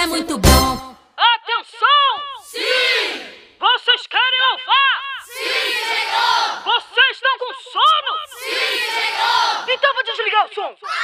é muito bom. Atenção! Sim! Vocês querem louvar? Sim, Senhor! Vocês estão com sono? Sim, Senhor! Então vou desligar o som.